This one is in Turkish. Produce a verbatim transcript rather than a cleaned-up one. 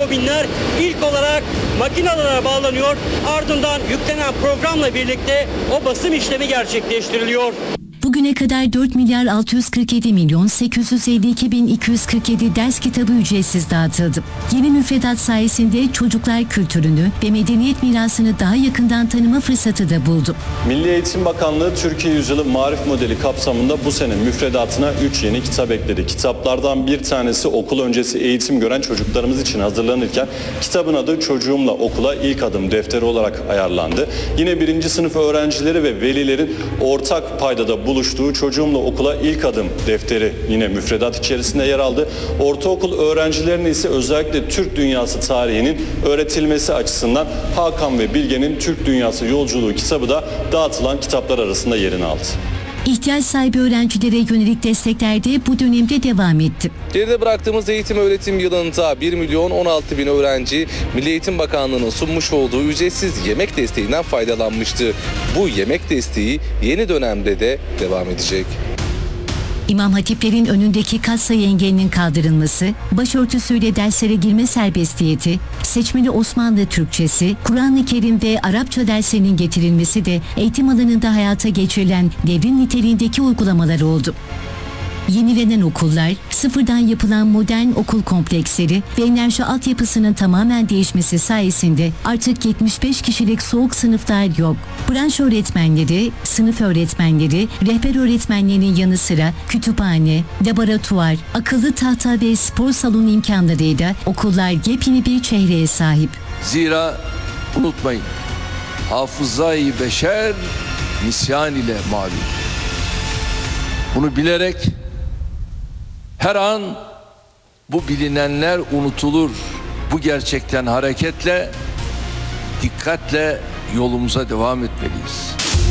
bobinler ilk olarak makinelere bağlanıyor. Ardından yüklenen programla birlikte o basım işlemi gerçekleştiriliyor. Bugüne kadar dört milyar altı yüz kırk yedi milyon sekiz yüz elli iki bin iki yüz kırk yedi ders kitabı ücretsiz dağıtıldı. Yeni müfredat sayesinde çocuklar kültürünü ve medeniyet mirasını daha yakından tanıma fırsatı da buldu. Milli Eğitim Bakanlığı Türkiye Yüzyılı Marif Modeli kapsamında bu sene müfredatına üç yeni kitap ekledi. Kitaplardan bir tanesi okul öncesi eğitim gören çocuklarımız için hazırlanırken kitabın adı Çocuğumla Okula İlk Adım defteri olarak ayarlandı. Yine birinci sınıf öğrencileri ve velilerin ortak paydada buluştuğu Çocuğumla Okula İlk Adım defteri yine müfredat içerisinde yer aldı. Ortaokul öğrencilerine ise özellikle Türk dünyası tarihinin öğretilmesi açısından Hakan ve Bilge'nin Türk Dünyası Yolculuğu kitabı da dağıtılan kitaplar arasında yerini aldı. İhtiyaç sahibi öğrencilere yönelik destekler de bu dönemde devam etti. Geride bıraktığımız eğitim öğretim yılında bir milyon on altı bin öğrenci Milli Eğitim Bakanlığı'nın sunmuş olduğu ücretsiz yemek desteğinden faydalanmıştı. Bu yemek desteği yeni dönemde de devam edecek. İmam Hatiplerin önündeki katsayı engelinin kaldırılması, başörtüsüyle derslere girme serbestiyeti, seçmeli Osmanlı Türkçesi, Kur'an-ı Kerim ve Arapça derslerinin getirilmesi de eğitim alanında hayata geçirilen devrim niteliğindeki uygulamalar oldu. Yenilenen okullar, sıfırdan yapılan modern okul kompleksleri ve enerji altyapısının tamamen değişmesi sayesinde artık yetmiş beş kişilik soğuk sınıflar yok. Branş öğretmenleri, sınıf öğretmenleri, rehber öğretmenlerinin yanı sıra kütüphane, laboratuvar, akıllı tahta ve spor salonu imkanlarıyla okullar yepyeni bir çehreye sahip. Zira unutmayın, hafızayı beşer nisyan ile malum. Bunu bilerek her an bu bilinenler unutulur. Bu gerçekten hareketle, dikkatle yolumuza devam etmeliyiz.